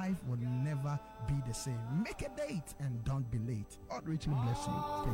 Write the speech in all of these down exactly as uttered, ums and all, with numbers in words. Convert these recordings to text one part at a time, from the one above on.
life will never be the same. Make a date and don't be late. God richly bless you. Stay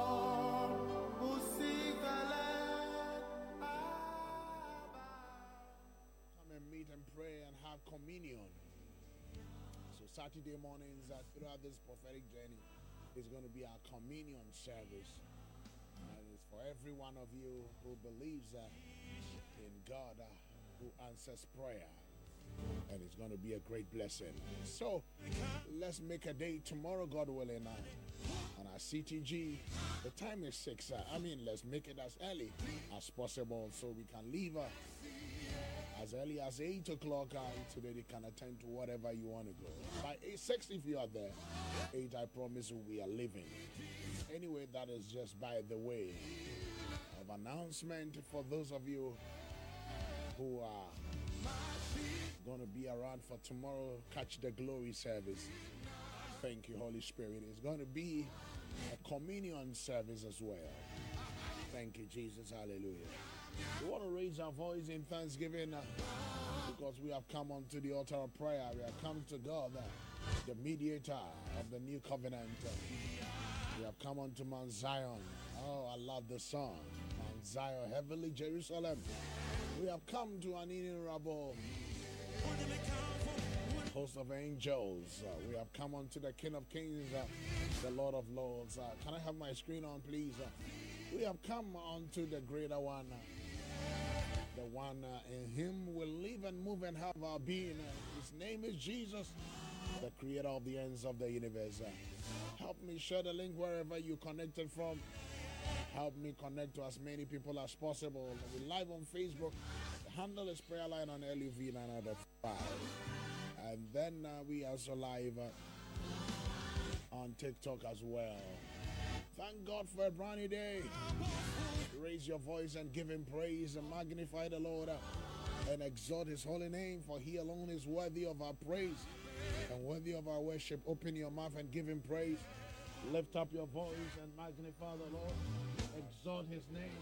tuned. Come and meet and pray and have communion. So Saturday mornings uh, throughout this prophetic journey is going to be our communion service. And it's for every one of you who believes uh, in God uh, who answers prayer. And it's going to be a great blessing. So let's make a day tomorrow, God willing, uh, on our C T G. The time is six. Uh, I mean, let's make it as early as possible so we can leave uh, as early as eight o'clock uh, so that you can attend to whatever you want to go. By eight, six, if you are there, eight, I promise you we are leaving. Anyway, that is just by the way of announcement for those of you who are going to be around for tomorrow Catch the Glory service. Thank you, Holy Spirit. It's going to be a communion service as well. Thank you, Jesus. Hallelujah. We want to raise our voice in thanksgiving uh, because we have come onto the altar of prayer. We have come to God, uh, the mediator of the new covenant. Uh, we have come onto Mount Zion. Oh, I love the song. Mount Zion, heavenly Jerusalem. We have come to an innumerable host of angels. Uh, we have come unto the King of Kings, uh, the Lord of Lords. Uh, can I have my screen on, please? Uh, we have come unto the greater one, uh, the one uh, in him will live and move and have our being. Uh, his name is Jesus, the creator of the ends of the universe. Uh, help me share the link wherever you connected from. Help me connect to as many people as possible. We're live on Facebook. The handle is Prayer Line on L U V nine oh five. And then uh, we also live uh, on TikTok as well. Thank God for a brand new day. Raise your voice and give him praise and magnify the Lord uh, and exalt his holy name, for he alone is worthy of our praise and worthy of our worship. Open your mouth and give him praise. Lift up your voice and magnify the Lord. Exalt his name.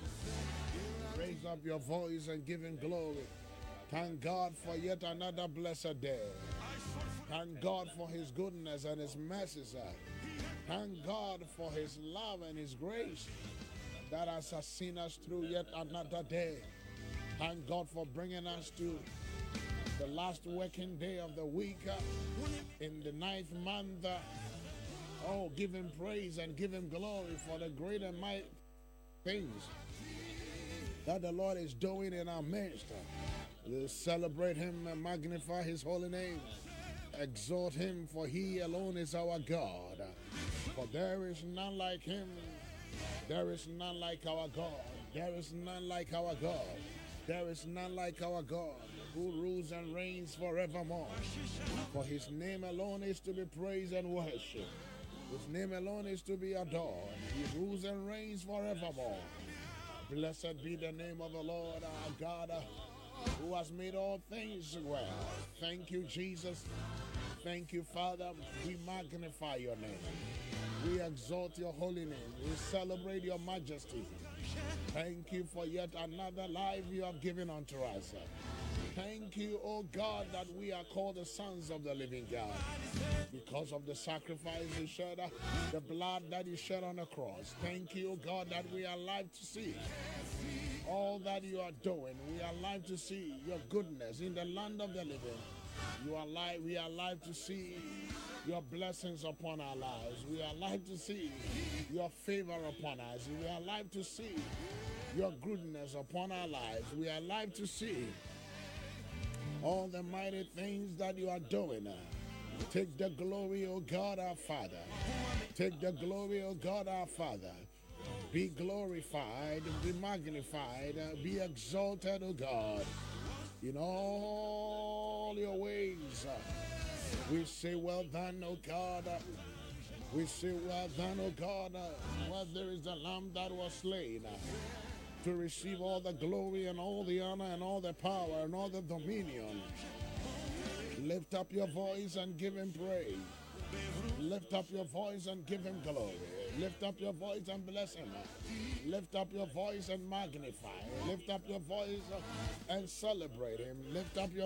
Raise up your voice and give him glory. Thank God for yet another blessed day. Thank God for his goodness and his mercy. Thank God for his love and his grace that has seen us through yet another day. Thank God for bringing us to the last working day of the week uh, in the ninth month. Uh, oh, give him praise and give him glory for the great and mighty things that the Lord is doing in our midst. We'll celebrate him and magnify his holy name. Exalt him, for he alone is our God. For there is none like him. There is none like our God. There is none like our God. There is none like our God, who rules and reigns forevermore. For his name alone is to be praised and worshipped. His name alone is to be adored. He rules and reigns forevermore. Blessed be the name of the Lord our God, who has made all things well. Thank you, Jesus. Thank you, Father. We magnify your name. We exalt your holy name. We celebrate your majesty. Thank you for yet another life you have given unto us. Thank you, O God, that we are called the sons of the living God. Because of the sacrifice you shed, the blood that you shed on the cross. Thank you, O God, that we are alive to see all that you are doing. We are alive to see your goodness in the land of the living. You are alive, we are alive to see your blessings upon our lives. We are alive to see your favor upon us. We are alive to see your goodness upon our lives. We are alive to see all the mighty things that you are doing. Take the glory, O God our Father. Take the glory, O God our Father. Be glorified, be magnified, be exalted, O God, in all your ways. We say, well done, O God. We say, well done, O God. Well, there is the Lamb that was slain to receive all the glory and all the honor and all the power and all the dominion. Lift up your voice and give him praise. Lift up your voice and give him glory. Lift up your voice and bless him. Lift up your voice and magnify. Lift up your voice and celebrate him. Lift up your